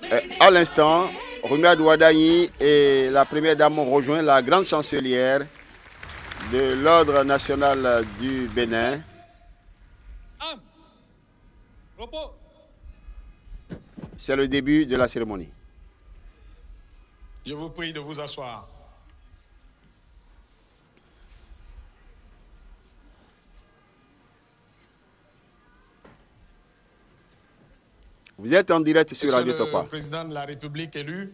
À l'instant, Rumia Ouadani et la première dame ont rejoint la grande chancelière de l'Ordre national du Bénin. C'est le début de la cérémonie. Je vous prie de vous asseoir. Vous êtes en direct sur Monsieur Radio le Topa. Président de la République élu,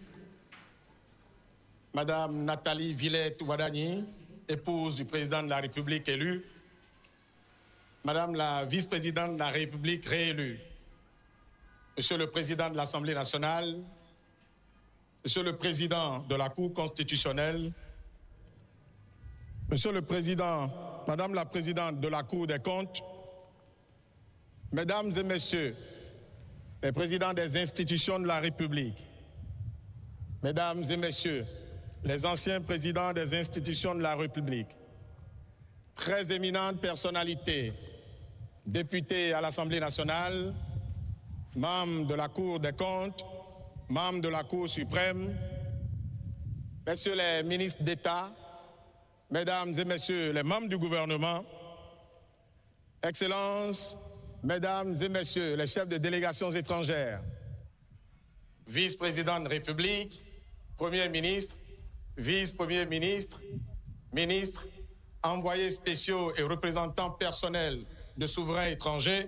Madame Nathalie Villette-Ouadani, épouse du Président de la République élu, Madame la Vice-Présidente de la République réélue, Monsieur le Président de l'Assemblée nationale, Monsieur le Président de la Cour constitutionnelle, Monsieur le Président, Madame la Présidente de la Cour des comptes, Mesdames et Messieurs, les présidents des institutions de la République, Mesdames et Messieurs, les anciens présidents des institutions de la République, très éminentes personnalités, députés à l'Assemblée nationale, membres de la Cour des comptes, membres de la Cour suprême, Messieurs les ministres d'État, Mesdames et Messieurs les membres du gouvernement, Excellences, Mesdames et Messieurs les chefs de délégations étrangères, vice-président de République, Premier ministre, vice-premier ministre, ministres, envoyés spéciaux et représentants personnels de souverains étrangers,